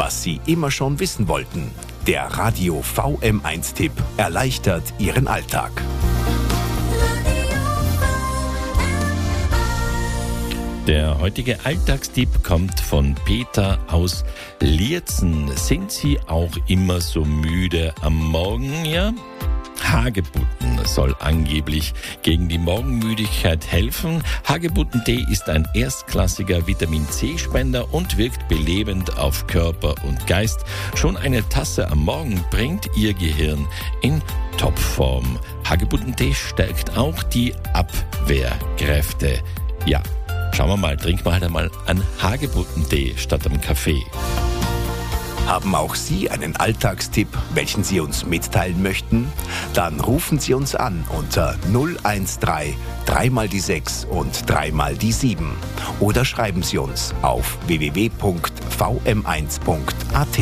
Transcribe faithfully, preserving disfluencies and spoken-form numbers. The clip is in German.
was Sie immer schon wissen wollten. Der Radio V M eins Tipp erleichtert Ihren Alltag. Der heutige Alltagstipp kommt von Peter aus Lierzen. Sind Sie auch immer so müde am Morgen, ja? Hagebutten soll angeblich gegen die Morgenmüdigkeit helfen. Hagebuttentee ist ein erstklassiger Vitamin-C-Spender und wirkt belebend auf Körper und Geist. Schon eine Tasse am Morgen bringt Ihr Gehirn in Topform. Hagebuttentee stärkt auch die Abwehrkräfte. Ja, schauen wir mal, trinken wir halt einmal einen Hagebuttentee statt einem Kaffee. Haben auch Sie einen Alltagstipp, welchen Sie uns mitteilen möchten? Dann rufen Sie uns an unter null eins drei, drei mal die sechs und drei mal die sieben. Oder schreiben Sie uns auf w w w punkt v m eins punkt a t.